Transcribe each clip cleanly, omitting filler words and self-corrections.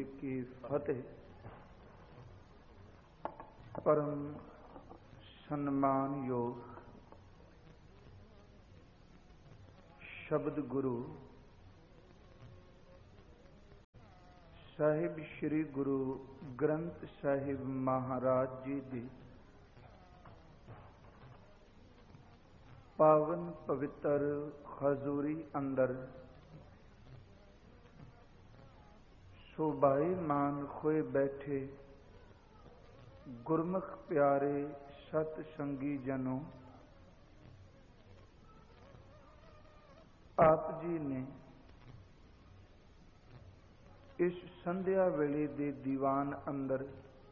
की फतेह। परम सम्मान योग शब्द गुरु साहिब श्री गुरु ग्रंथ साहिब महाराज जी दी पावन पवित्र हजूरी अंदर शोभाई मान खोए बैठे गुरमुख प्यारे सत संगी जनों, आप जी ने इस संध्या वेले दे दीवान अंदर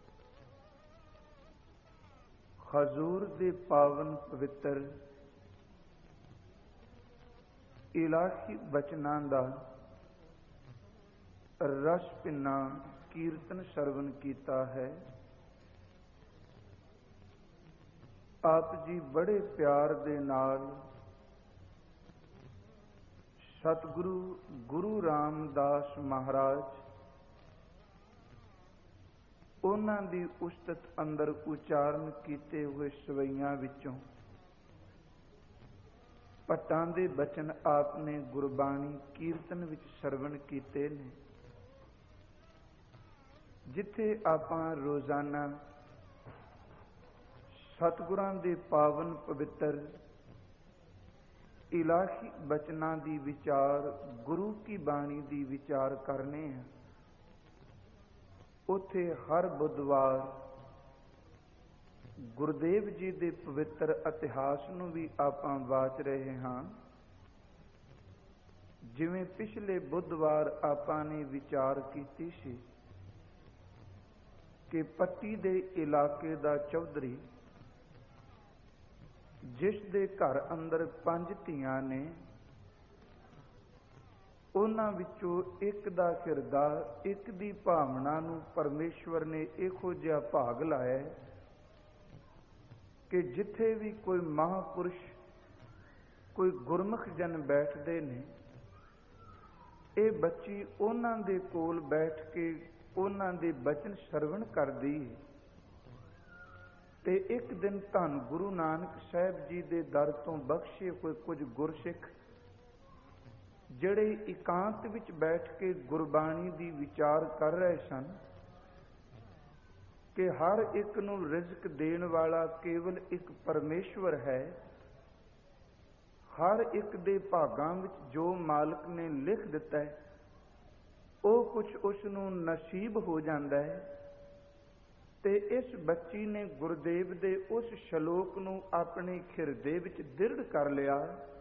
हजूर दे पावन पवित्र इलाही बचनां दा रस पिन्ना कीर्तन सरवण कीता है। आप जी बड़े प्यार दे नाल सतगुरु गुरु रामदास महाराज उन्हां दी उस्तत अंदर उचारण कीते हुए सवैयां विचों पट्टां दे बचन आपने गुरबाणी कीर्तन विच सरवण कीते ने। जिथे आपां रोजाना सतगुरां दे पावन पवित्र इलाही बचनां दी विचार गुरु की बाणी दी विचार करने हैं, उथे हर बुधवार गुरुदेव जी दे पवित्र इतिहास नूं भी आपां वाच रहे हां। जिवें पिछले बुधवार आपां ने विचार कीती सी कि पट्टी दे इलाके दा चौधरी जिस दे घर अंदर 5 धीआं ने, उन्हां विचों एक दा हिरदा एक दी भावना नूं परमेश्वर ने इहो जिहा भाग लाया कि जिथे भी कोई महापुरुष कोई गुरमुख जन बैठते ने, ये बच्ची उन्हां दे कोल बैठ के उन्हां दे बचन सरवण करदी। ते एक दिन धन गुरु नानक साहब जी दे दर तो बख्शे हुए कुछ गुरसिख जिहड़े एकांत विच बैठ के गुरबाणी दी विचार कर रहे सन कि हर एक नूं रिज़क देण वाला केवल एक परमेश्वर है। हर एक दे भागां विच जो मालिक ने लिख दिता है ਉਹ ਕੁਛ ਉਸ ਨੂੰ ਨਸੀਬ ਹੋ ਜਾਂਦਾ ਹੈ। ਤੇ ਇਸ ਬੱਚੀ ਨੇ ਗੁਰਦੇਵ ਦੇ ਉਸ ਸ਼ਲੋਕ ਨੂੰ ਆਪਣੇ ਹਿਰਦੇ ਵਿੱਚ ਦ੍ਰਿੜ ਕਰ ਲਿਆ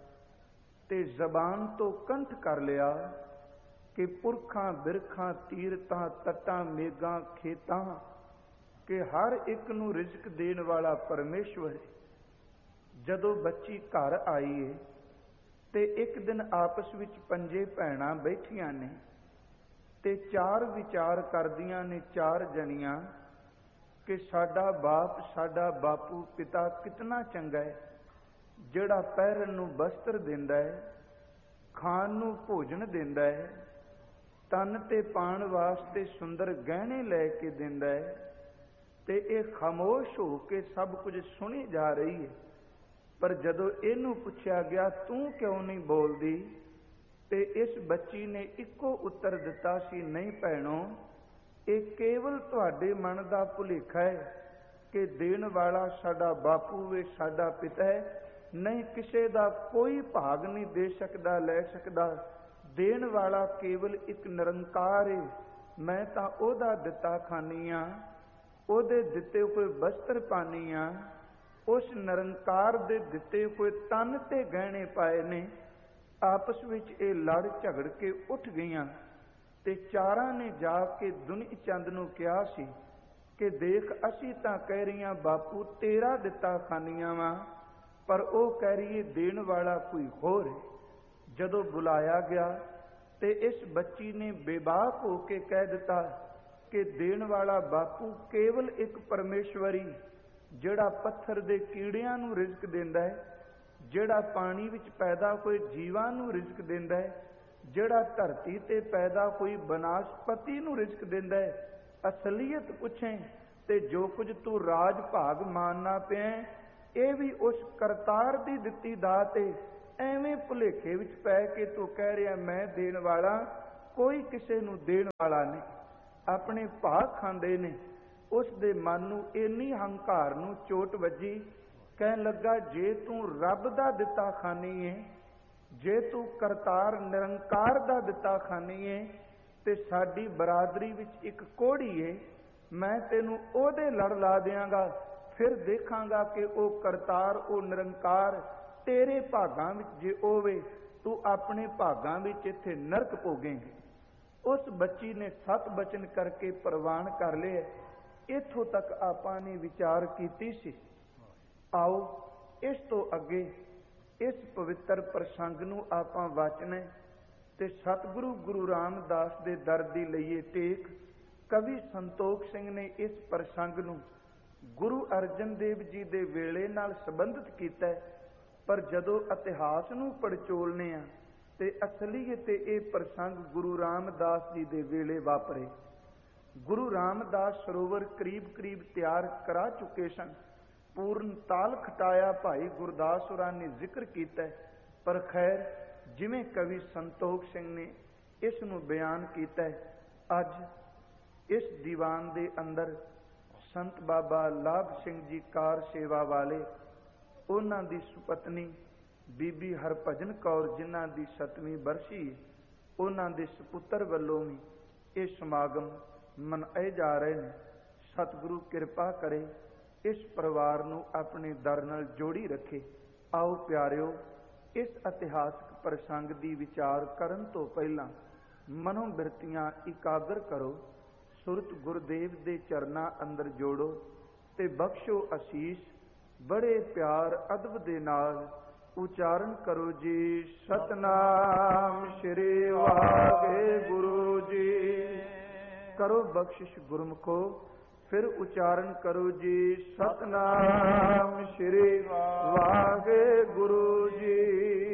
ਤੇ ਜ਼ਬਾਨ ਤੋਂ ਕੰਠ ਕਰ ਲਿਆ ਕਿ ਪੁਰਖਾਂ ਬਿਰਖਾਂ ਤੀਰਤਾਂ ਤੱਟਾਂ ਮੇਘਾਂ ਖੇਤਾਂ ਕਿ ਹਰ ਇੱਕ ਨੂੰ ਰਿਜ਼ਕ ਦੇਣ ਵਾਲਾ ਪਰਮੇਸ਼ਵਰ ਹੈ। ਜਦੋਂ ਬੱਚੀ ਘਰ ਆਈ ਏ ਤੇ ਇੱਕ ਦਿਨ ਆਪਸ ਵਿੱਚ 5 ਭੈਣਾਂ ਬੈਠੀਆਂ ਨੇ ਤੇ 4 ਵਿਚਾਰ ਕਰਦੀਆਂ ਨੇ 4 ਜਣੀਆਂ ਕਿ ਸਾਡਾ ਬਾਪ ਸਾਡਾ ਬਾਪੂ ਪਿਤਾ ਕਿਤਨਾ ਚੰਗਾ ਹੈ, ਜਿਹੜਾ ਪਹਿਰਨ ਨੂੰ ਬਸਤਰ ਦਿੰਦਾ ਹੈ, ਖਾਣ ਨੂੰ ਭੋਜਨ ਦਿੰਦਾ ਹੈ, ਤਨ ਤੇ ਪਾਣ ਵਾਸਤੇ ਸੁੰਦਰ ਗਹਿਣੇ ਲੈ ਕੇ ਦਿੰਦਾ ਹੈ। ਤੇ ਇਹ ਖਾਮੋਸ਼ ਹੋ ਕੇ ਸਭ ਕੁਝ ਸੁਣੀ ਜਾ ਰਹੀ ਹੈ। ਪਰ ਜਦੋਂ ਇਹਨੂੰ ਪੁੱਛਿਆ ਗਿਆ ਤੂੰ ਕਿਉਂ ਨਹੀਂ ਬੋਲਦੀ, ਤੇ ਇਸ ਬੱਚੀ ਨੇ ਇੱਕੋ ਉੱਤਰ ਦਿੱਤਾ ਸੀ, ਨਹੀਂ ਭੈਣੋ, ਇਹ ਕੇਵਲ ਤੁਹਾਡੇ ਮਨ ਦਾ ਭੁਲੇਖਾ ਹੈ ਕਿ ਦੇਣ ਵਾਲਾ ਸਾਡਾ ਬਾਪੂ ਵੇ ਸਾਡਾ ਪਿਤਾ ਹੈ। ਨਹੀਂ, ਕਿਸੇ ਦਾ ਕੋਈ ਭਾਗ ਨਹੀਂ ਦੇ ਸਕਦਾ ਲੈ ਸਕਦਾ। ਦੇਣ ਵਾਲਾ ਕੇਵਲ ਇੱਕ ਨਿਰੰਕਾਰ ਹੈ। ਮੈਂ ਤਾਂ ਉਹਦਾ ਦਿੱਤਾ ਖਾਨੀ ਆ, ਉਹਦੇ ਦਿੱਤੇ ਹੋਏ ਬਸਤਰ ਪਾਨੀ ਆ, ਉਸ ਨਿਰੰਕਾਰ ਦੇ ਦਿੱਤੇ ਹੋਏ ਤਨ ਤੇ ਗਹਿਣੇ ਪਾਏ ਨੇ। ਆਪਸ ਵਿੱਚ ਇਹ ਲੜ ਝਗੜ ਕੇ ਉੱਠ ਗਈਆਂ ਤੇ 4 ਨੇ ਜਾ ਕੇ ਦੁਨੀ ਚੰਦ ਨੂੰ ਕਿਹਾ ਸੀ ਕਿ ਦੇਖ, ਅਸੀਂ ਤਾਂ ਕਹਿ ਰਹੀਆਂ ਬਾਪੂ ਤੇਰਾ ਦਿੱਤਾ ਖਾਨੀਆਂ ਵਾ, ਪਰ ਉਹ ਕਹਿ ਰਹੀ ਹੈ ਦੇਣ ਵਾਲਾ ਕੋਈ ਹੋਰ ਹੈ। ਜਦੋਂ ਬੁਲਾਇਆ ਗਿਆ ਤੇ ਇਸ ਬੱਚੀ ਨੇ ਬੇਬਾਕ ਹੋ ਕੇ ਕਹਿ ਦਿੱਤਾ ਕਿ ਦੇਣ ਵਾਲਾ ਬਾਪੂ ਕੇਵਲ ਇੱਕ ਪਰਮੇਸ਼ਵਰੀ, ਜਿਹੜਾ ਪੱਥਰ ਦੇ ਕੀੜਿਆਂ ਨੂੰ ਰਿਜ਼ਕ ਦਿੰਦਾ ਹੈ, ਜਿਹੜਾ ਪਾਣੀ ਵਿੱਚ ਪੈਦਾ ਹੋਏ ਜੀਵਾਂ ਨੂੰ ਰਿਜ਼ਕ ਦਿੰਦਾ ਹੈ, ਜਿਹੜਾ ਧਰਤੀ ਤੇ ਪੈਦਾ ਕੋਈ ਬਨਾਸਪਤੀ ਨੂੰ ਰਿਜ਼ਕ ਦਿੰਦਾ ਹੈ, ਅਸਲੀਅਤ ਪੁੱਛੇ ਤੇ ਜੋ ਕੁਝ ਤੂੰ ਰਾਜ ਭਾਗ ਮਾਨਣਾ ਪਿਆ ਇਹ ਵੀ ਉਸ ਕਰਤਾਰ ਦੀ ਦਿੱਤੀ ਦਾਤ ਏ। ਐਵੇਂ ਭੁਲੇਖੇ ਵਿੱਚ ਪੈ ਕੇ ਤੂੰ ਕਹਿ ਰਿਹਾ ਮੈਂ ਦੇਣ ਵਾਲਾ, ਕੋਈ ਕਿਸੇ ਨੂੰ ਦੇਣ ਵਾਲਾ ਨਹੀਂ। ਆਪਣੇ ਭਾਗ ਖਾਂਦੇ ਨੇ। ਉਸ ਦੇ ਮਨ ਨੂੰ ਇੰਨੀ ਹੰਕਾਰ ਨੂੰ ਚੋਟ ਵੱਜੀ, ਕਹਿਣ ਲੱਗਾ ਜੇ ਤੂੰ ਰੱਬ ਦਾ ਦਿੱਤਾ ਖਾਨੀ ਏ, ਜੇ ਤੂੰ ਕਰਤਾਰ ਨਿਰੰਕਾਰ ਦਾ ਦਿੱਤਾ ਖਾਨੀ ਏ ਤੇ ਸਾਡੀ ਬਰਾਦਰੀ ਵਿੱਚ ਇੱਕ ਕੋਹੜੀ ਏ, ਮੈਂ ਤੈਨੂੰ ਉਹਦੇ ਲੜ ਲਾ ਦਿਆਂਗਾ। ਫਿਰ ਦੇਖਾਂਗਾ ਕਿ ਉਹ ਕਰਤਾਰ ਉਹ ਨਿਰੰਕਾਰ ਤੇਰੇ ਭਾਗਾਂ ਵਿੱਚ ਜੇ ਹੋਵੇ, ਤੂੰ ਆਪਣੇ ਭਾਗਾਂ ਵਿੱਚ ਇੱਥੇ ਨਰਕ ਭੋਗੇਂਗੇ। ਉਸ ਬੱਚੀ ਨੇ 7 ਬਚਨ ਕਰਕੇ ਪ੍ਰਵਾਨ ਕਰ ਲਿਆ। ਇੱਥੋਂ ਤੱਕ ਆਪਾਂ ਨੇ ਵਿਚਾਰ ਕੀਤੀ ਸੀ। ਆਓ ਇਸ ਤੋਂ ਅੱਗੇ ਇਸ ਪਵਿੱਤਰ ਪ੍ਰਸੰਗ ਨੂੰ ਆਪਾਂ ਵਾਚਣਾ ਤੇ ਸਤਿਗੁਰੂ ਗੁਰੂ ਰਾਮਦਾਸ ਦੇ ਦਰ ਦੀ ਲਈਏ ਟੇਕ। ਕਵੀ ਸੰਤੋਖ ਸਿੰਘ ਨੇ ਇਸ ਪ੍ਰਸੰਗ ਨੂੰ ਗੁਰੂ ਅਰਜਨ ਦੇਵ ਜੀ ਦੇ ਵੇਲੇ ਨਾਲ ਸੰਬੰਧਿਤ ਕੀਤਾ, ਪਰ ਜਦੋਂ ਇਤਿਹਾਸ ਨੂੰ ਪੜਚੋਲਨੇ ਆ ਤੇ ਅਸਲੀਅਤ ਇਹ ਪ੍ਰਸੰਗ ਗੁਰੂ ਰਾਮਦਾਸ ਜੀ ਦੇ ਵੇਲੇ ਵਾਪਰੇ। ਗੁਰੂ ਰਾਮਦਾਸ ਸਰੋਵਰ ਕਰੀਬ ਤਿਆਰ ਕਰਾ ਚੁੱਕੇ ਸਨ। ਪੂਰਨ ਤਾਲ ਖਟਾਇਆ ਭਾਈ ਗੁਰਦਾਸ ਹੋਰਾਂ ਨੇ ਜ਼ਿਕਰ ਕੀਤਾ, ਪਰ ਖੈਰ ਜਿਵੇਂ ਕਵੀ ਸੰਤੋਖ ਸਿੰਘ ਨੇ ਇਸ ਨੂੰ ਬਿਆਨ ਕੀਤਾ, ਅੱਜ ਇਸ ਦੀਵਾਨ ਦੇ ਅੰਦਰ ਸੰਤ ਬਾਬਾ ਲਾਭ ਸਿੰਘ ਜੀ ਕਾਰ ਸੇਵਾ ਵਾਲੇ, ਉਹਨਾਂ ਦੀ ਸੁਪਤਨੀ ਬੀਬੀ ਹਰਭਜਨ ਕੌਰ ਜਿਨ੍ਹਾਂ ਦੀ 7ਵੀਂ ਬਰਸੀ, ਉਹਨਾਂ ਦੇ ਸੁਪੁੱਤਰ ਵੱਲੋਂ ਵੀ ਇਹ ਸਮਾਗਮ ਮਨਾਏ ਜਾ ਰਹੇ ਨੇ। ਸਤਿਗੁਰੂ ਕਿਰਪਾ ਕਰੇ ਇਸ ਪਰਿਵਾਰ ਨੂੰ ਆਪਣੇ ਦਰ ਨਾਲ ਜੋੜੀ ਰੱਖੇ। ਆਓ ਪਿਆਰਿਓ, ਇਸ ਇਤਿਹਾਸਕ ਪ੍ਰਸੰਗ ਦੀ ਵਿਚਾਰ ਕਰਨ ਤੋਂ ਪਹਿਲਾਂ ਮਨੋਂ ਬਿਰਤੀਆਂ ਇਕਾਗਰ ਕਰੋ, ਸੁਰਤ ਗੁਰਦੇਵ ਦੇ ਚਰਨਾਂ ਅੰਦਰ ਜੋੜੋ ਤੇ ਬਖਸ਼ੋ ਅਸੀਸ। ਬੜੇ ਪਿਆਰ ਅਦਬ ਦੇ ਨਾਲ ਉਚਾਰਨ ਕਰੋ ਜੀ, ਸਤਨਾਮ ਸ਼੍ਰੀ ਵਾਹਿਗੁਰੂ ਜੀ। ਕਰੋ ਬਖਸ਼ਿਸ਼ ਗੁਰਮੁਖੋ, ਫਿਰ ਉਚਾਰਨ ਕਰੋ ਜੀ, ਸਤਨਾਮ ਸ਼੍ਰੀ ਵਾਹਿਗੁਰੂ ਜੀ।